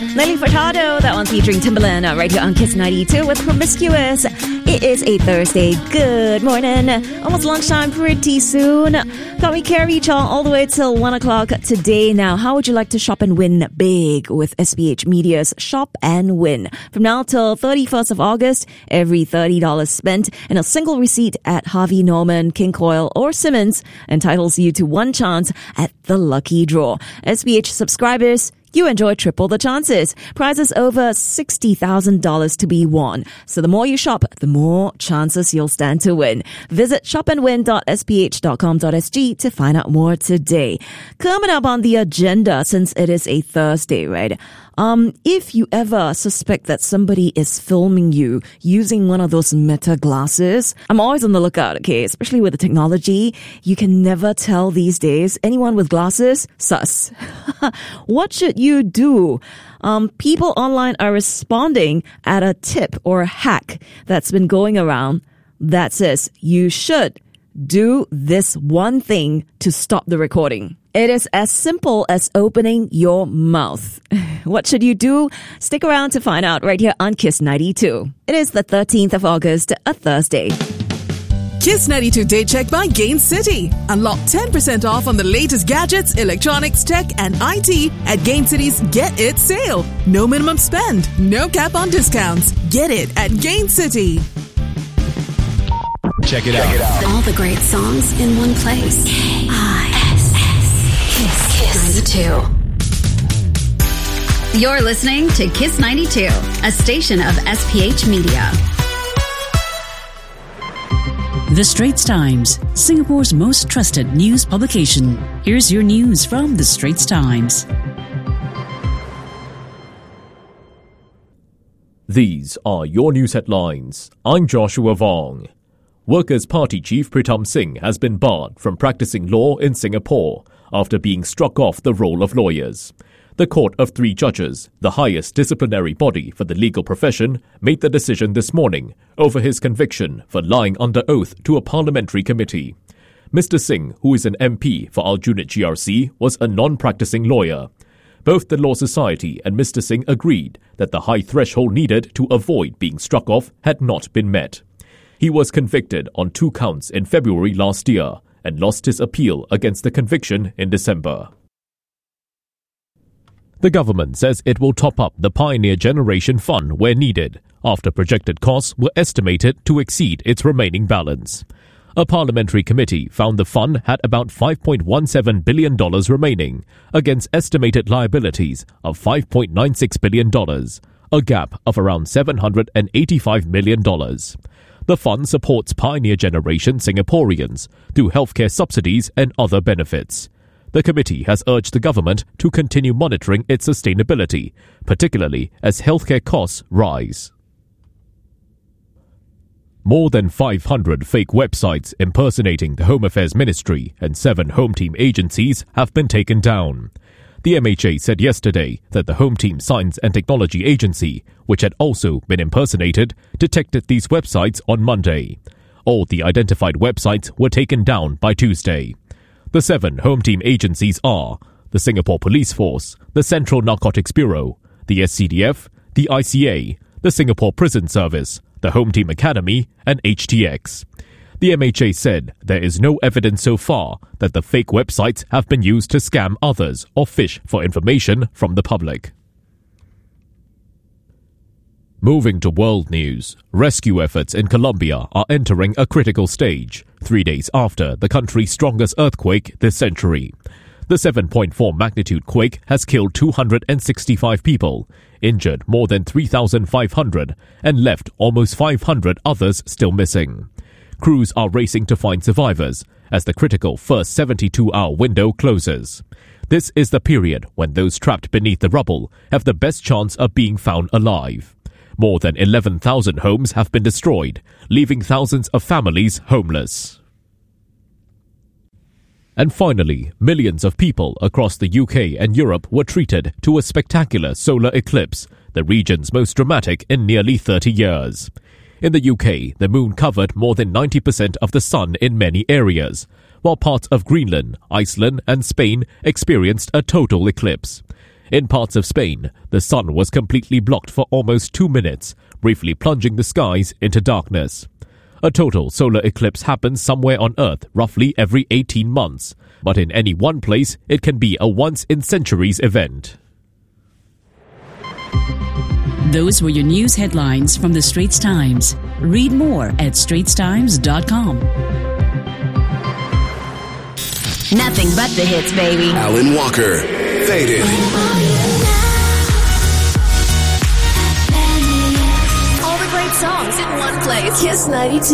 Nelly Furtado, that one featuring Timbaland right here on Kiss 92 with Promiscuous. It is a Thursday. Good morning. Almost lunchtime pretty soon. Can we carry y'all all the way till 1 o'clock today? Now, how would you like to shop and win big with SPH Media's Shop and Win? From now till 31st of August, every $30 spent in a single receipt at Harvey Norman, King Coil, or Simmons entitles you to one chance at the lucky draw. SPH subscribers, you enjoy triple the chances. Prizes over $60,000 to be won. So the more you shop, the more chances you'll stand to win. Visit shopandwin.sph.com.sg to find out more today. Coming up on the agenda, since it is a Thursday, right? If you ever suspect that somebody is filming you using one of those Meta glasses, I'm always on the lookout, okay? Especially with the technology, you can never tell these days. Anyone with glasses, sus. What should you do? People online are responding at a tip or a hack that's been going around that says you should do this one thing to stop the recording. It is as simple as opening your mouth. What should you do? Stick around to find out right here on Kiss 92. It is the 13th of August, a Thursday. Kiss 92 Day Check by Gain City. Unlock 10% off on the latest gadgets, electronics, tech, and IT at Gain City's Get It sale. No minimum spend, no cap on discounts. Get it at Gain City. Check it out. All the great songs in one place. Kiss 92. You're listening to Kiss 92, a station of SPH Media. The Straits Times, Singapore's most trusted news publication. Here's your news from The Straits Times. These are your news headlines. I'm Joshua Vong. Workers' Party Chief Pritam Singh has been barred from practicing law in Singapore after being struck off the roll of lawyers. The Court of Three Judges, the highest disciplinary body for the legal profession, made the decision this morning over his conviction for lying under oath to a parliamentary committee. Mr. Singh, who is an MP for Aljunied GRC, was a non-practicing lawyer. Both the Law Society and Mr. Singh agreed that the high threshold needed to avoid being struck off had not been met. He was convicted on 2 counts in February last year and lost his appeal against the conviction in December. The government says it will top up the Pioneer Generation Fund where needed, after projected costs were estimated to exceed its remaining balance. A parliamentary committee found the fund had about $5.17 billion remaining, against estimated liabilities of $5.96 billion, a gap of around $785 million. The fund supports Pioneer Generation Singaporeans through healthcare subsidies and other benefits. The committee has urged the government to continue monitoring its sustainability, particularly as healthcare costs rise. More than 500 fake websites impersonating the Home Affairs Ministry and 7 Home Team agencies have been taken down. The MHA said yesterday that the Home Team Science and Technology Agency, which had also been impersonated, detected these websites on Monday. All the identified websites were taken down by Tuesday. The 7 Home Team agencies are the Singapore Police Force, the Central Narcotics Bureau, the SCDF, the ICA, the Singapore Prison Service, the Home Team Academy, and HTX. The MHA said there is no evidence so far that the fake websites have been used to scam others or fish for information from the public. Moving to world news, rescue efforts in Colombia are entering a critical stage, 3 days after the country's strongest earthquake this century. The 7.4 magnitude quake has killed 265 people, injured more than 3,500, and left almost 500 others still missing. Crews are racing to find survivors as the critical first 72-hour window closes. This is the period when those trapped beneath the rubble have the best chance of being found alive. More than 11,000 homes have been destroyed, leaving thousands of families homeless. And finally, millions of people across the UK and Europe were treated to a spectacular solar eclipse, the region's most dramatic in nearly 30 years. In the UK, the moon covered more than 90% of the sun in many areas, while parts of Greenland, Iceland and Spain experienced a total eclipse. In parts of Spain, the sun was completely blocked for almost 2 minutes, briefly plunging the skies into darkness. A total solar eclipse happens somewhere on Earth roughly every 18 months, but in any one place, it can be a once-in-centuries event. Those were your news headlines from the Straits Times. Read more at straitstimes.com. Nothing but the hits, baby. Alan Walker, Faded. All the great songs in one place. Kiss 92.